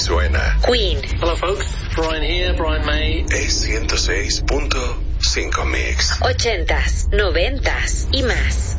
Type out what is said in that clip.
suena. Queen. Hello folks, Brian here, Brian May. Es 106.5 Mix. 80s, 90s y más.